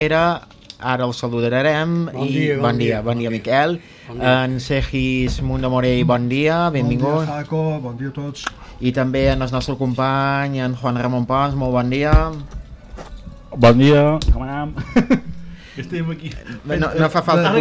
Ara el saludarem. Bon dia, Miquel. En Segis Mundo Morell, bon dia, benvingut. Bon dia, Jaco, bon dia a tots. I també en el nostre company, en Juan Ramon Pons, molt bon dia. Bon dia, com anem? Estem aquí. No fa falta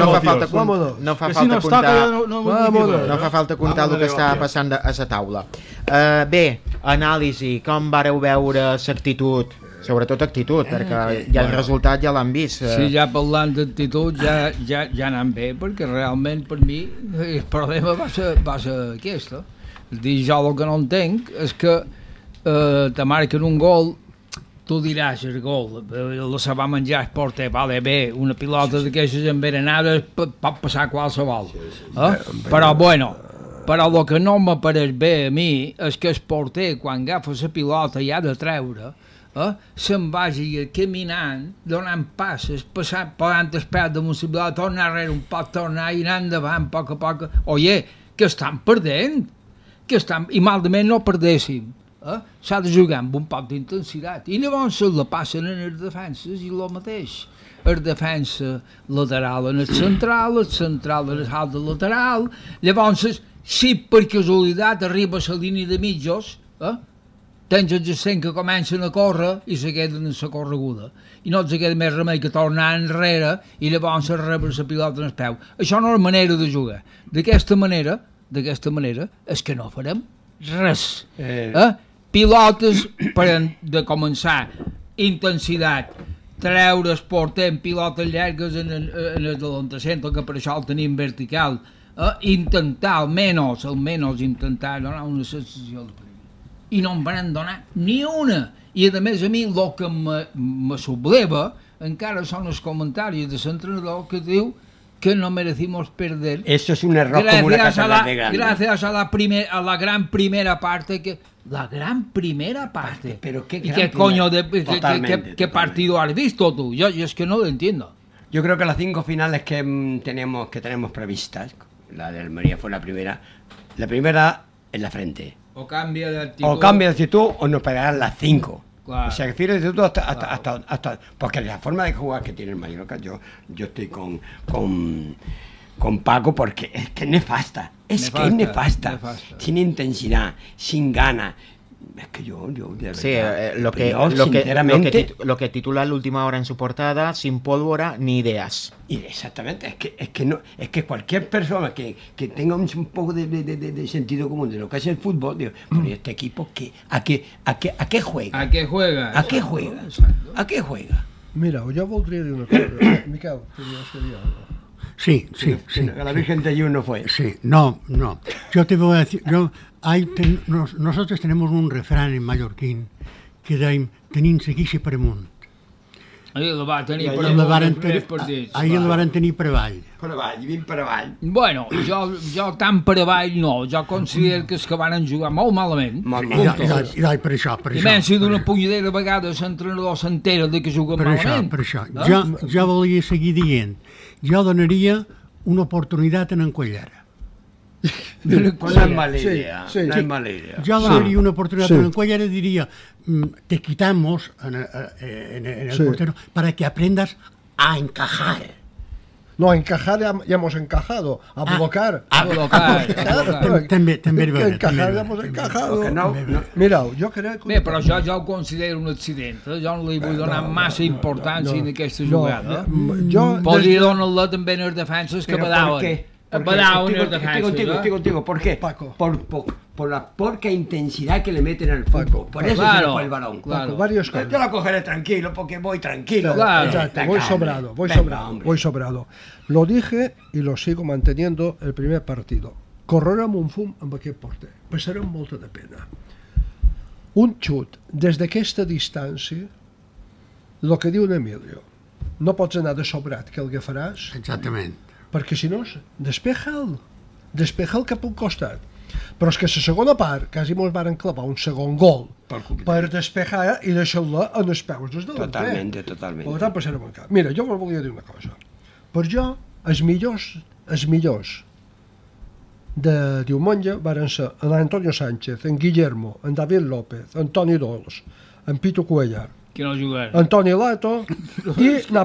contar el que està passant a la taula. Bé, anàlisi, com vareu veure l'actitud? Sobretot actitud, perquè ja el resultat ja l'han vist. Sí, ja parlant d'actitud ja anem bé, perquè realment per mi el problema va ser aquest. Jo el que no entenc és que te marquen un gol, tu diràs el gol, la se va menjar el porter, vale, bé, una pilota d'aquestes envenenades pot passar qualsevol. Però bueno, però el que no m'apareix bé a mi és que el porter quan agafa la pilota i ha de treure, se'n vagi caminant, donant passes, posant el peu damunt la pilota, tornar darrere un poc, tornar i anar endavant a poc a poc. Oye, que estan perdent, i malament no perdéssim. S'ha de jugar amb un poc d'intensitat. I llavors la passen en les defenses i el mateix. El defensa lateral en el central en el altre lateral. Llavors, si per casualitat arriba a la línia de mitjos, tens els assents que comencen a córrer i se queden en la correguda. I no els queda més remei que tornar enrere i llavors rebre la pilota en el peu. Això no és manera de jugar. D'aquesta manera és que no farem res. Pilotes per de començar, intensitat, treure el porter en pilotes llargues en el delantacento, que per això el tenim vertical, intentar almenys intentar donar una sensació de perill. I no em van donar ni una. I a més a mi el que me subleva encara són els comentaris de l'entrenador que diu que no merecimos perder. Eso es un error como una catedral de grande. Gracias a la gran primera parte que... La gran primera parte. Pero qué ¿Y qué coño qué partido has visto tú? Yo es que no lo entiendo. Yo creo que las 5 finales que tenemos previstas, la de Almería fue la primera en la frente. O cambia de actitud o nos pegarán las 5. Claro. O sea, que fíjate tú hasta porque la forma de jugar que tiene el Mallorca, yo estoy con Paco, porque es que es nefasta. Es nefasta. Sin intensidad, sin ganas. Es que yo de verdad. Sí, lo que titula L'última hora en su portada, sin pólvora ni ideas. Y exactamente, es que cualquier persona que tenga un poco de sentido común de lo que es el fútbol, digo, pero este equipo ¿a qué juega? ¿A qué juega? ¿A qué juega? ¿A qué juega? Mira, jo voldria dir una cosa. Miquel, querías dir algo. Sí. La Virgen de Ayun no fue. Sí, no. Yo te voy a decir, nosotros tenemos un refrán en mallorquín que deim tenint seguici per amunt. Ahir el va tenir per amunt. Ahir el varen tenir per avall. Per avall, i vint per avall. Bueno, jo tant per avall no. Jo considero que és que van jugar molt malament. I per això. I menys si d'una punyadera vegada l'entrenador s'entera que juguen malament. Per això. Jo volia seguir dient. Jo donaria una oportunitat en Cuéllara. No es mala idea. No es mala idea. Yo daría una oportunidad en Cuéllara y diría, te quitamos en el portero para que aprendas a encajar. No, a encajar ya hemos encajado. A blocar. També encajar ja hemos encajado. Mira, jo crec que... Bé, però jo ho considero un accident. Jo no li vull donar massa importància en aquesta jugada. Podria donar-la també en les defenses que badaven. Estoy contigo. ¿Por qué? Paco. Por la porca intensidad que le meten al fútbol. Por eso se le fue el balón. Paco, varios cosas. Yo la cogeré tranquilo porque voy tranquilo. Claro. Exacto, voy sobrado. Lo dije y lo sigo manteniendo el primer partido. Correrem un fum amb aquest porter. Passarem molta de pena. Un xut des d'aquesta distància, el que diu Emilio, no pots anar de sobrat que el agafaràs. Exactament. Perquè si no, despeja'l cap a un costat. Però és que la segona part quasi mos varen clavar un segon gol per despejar i deixar-la en els peus des delanter. Totalment. Per tant, passarem en cap. Mira, jo vos volia dir una cosa. Per jo, els millors de diumenge varen ser en Antonio Sánchez, en Guillermo, en David López, en Toni Dols, en Pitu Cuellar, Que no jugar. Antoni Lato i